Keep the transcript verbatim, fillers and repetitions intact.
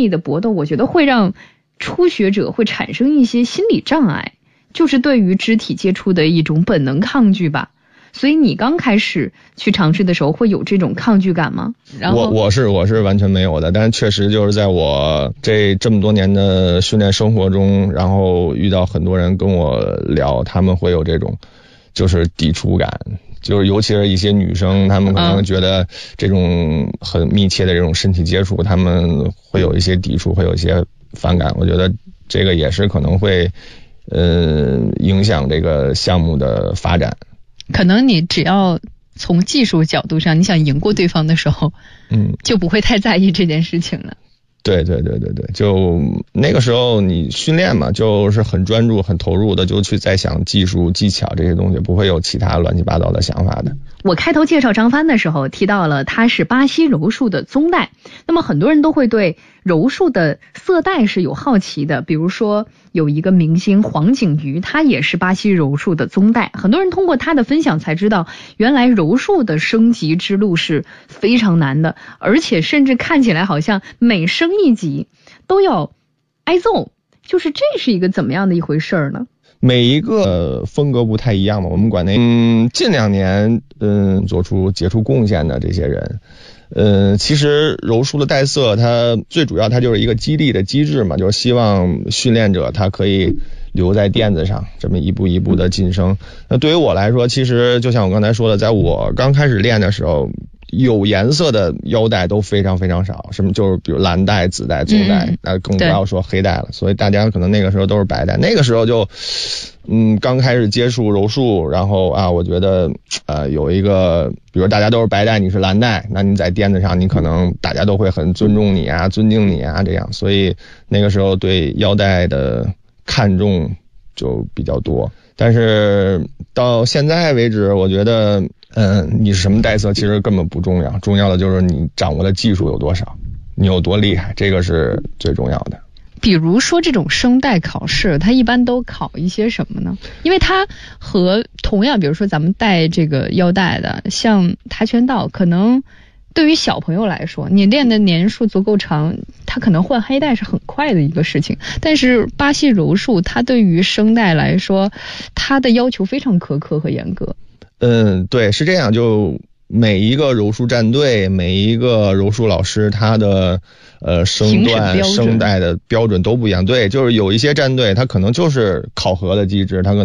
力的搏斗，我觉得会让初学者会产生一些心理障碍，就是对于肢体接触的一种本能抗拒吧。所以你刚开始去尝试的时候会有这种抗拒感吗？然后我我是我是完全没有的，但是确实就是在我这这么多年的训练生活中，然后遇到很多人跟我聊，他们会有这种就是抵触感，就是尤其是一些女生，她们可能觉得这种很密切的这种身体接触，她们会有一些抵触，会有一些反感。我觉得这个也是可能会呃影响这个项目的发展。 可能你只要从技术角度上，你想赢过对方的时候，嗯，就不会太在意这件事情了。 对对对对对，就那个时候你训练嘛，就是很专注、很投入的，就去在想技术、技巧这些东西，不会有其他乱七八糟的想法的。 我开头介绍张帆的时候提到了他是巴西柔术的宗代，那么很多人都会对柔术的色带是有好奇的，比如说有一个明星黄景瑜，他也是巴西柔术的宗代，很多人通过他的分享才知道，原来柔术的升级之路是非常难的，而且甚至看起来好像每升一级都要挨揍，就是这是一个怎么样的一回事呢？ 每一个风格不太一样嘛，我们管那嗯近两年嗯做出杰出贡献的这些人，嗯其实柔术的带色它最主要它就是一个激励的机制嘛，就是希望训练者他可以留在垫子上，这么一步一步的晋升。那对于我来说，其实就像我刚才说的，在我刚开始练的时候，有颜色的腰带都非常非常少，什么就是比如蓝带、紫带、棕带，那、嗯、更不要说黑带了。所以大家可能那个时候都是白带。那个时候就，嗯，刚开始接触柔术，然后啊，我觉得呃有一个，比如大家都是白带，你是蓝带，那你在垫子上，你可能大家都会很尊重你啊、尊敬你啊这样。所以那个时候对腰带的看重就比较多。但是到现在为止，我觉得。嗯，你是什么带色其实根本不重要，重要的就是你掌握的技术有多少，你有多厉害，这个是最重要的。 比如说这种升带考试，它一般都考一些什么呢？因为它和同样比如说咱们带这个腰带的，像跆拳道，可能对于小朋友来说，你练的年数足够长，他可能换黑带是很快的一个事情。但是巴西柔术它对于升带来说，它的要求非常苛刻和严格。 嗯，对，是这样，就每一个柔术战队，每一个柔术老师，他的呃升段、升带的标准都不一样。对，就是有一些战队，他可能就是考核的机制，他可能